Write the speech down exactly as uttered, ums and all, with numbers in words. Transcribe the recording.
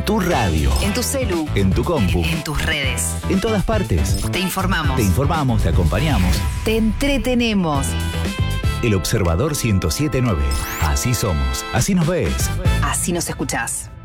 En tu radio. En tu celu. En tu compu. En tus redes. En todas partes. Te informamos. Te informamos, te acompañamos. Te entretenemos. El Observador ciento siete punto nueve. Así somos. Así nos ves. Así nos escuchás.